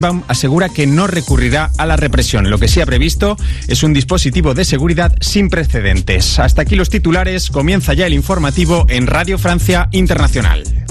asegura que no recurrirá a la represión. Lo que sí ha previsto es un dispositivo de seguridad sin precedentes. Hasta aquí los titulares. Comienza ya el informativo en Radio Francia Internacional.